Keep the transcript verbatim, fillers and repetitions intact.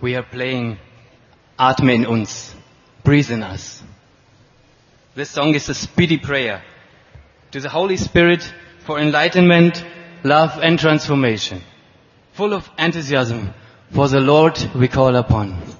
we are playing Atme in uns, breathe in us. This song is a speedy prayer to the Holy Spirit for enlightenment, love and transformation. Full of enthusiasm for the Lord we call upon.